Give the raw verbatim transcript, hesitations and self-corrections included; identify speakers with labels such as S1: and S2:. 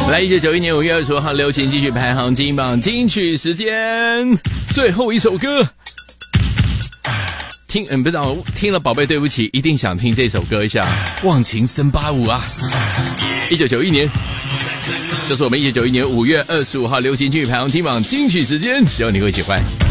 S1: 来，一九九一年五月二十五号流行金曲排行金榜金曲时间，最后一首歌。听，嗯，不知道听了宝贝对不起，一定想听这首歌一下，《忘情森巴舞》啊。一九九一年，这是我们一九九一年五月二十五号流行金曲排行金榜金曲时间，希望你会喜欢。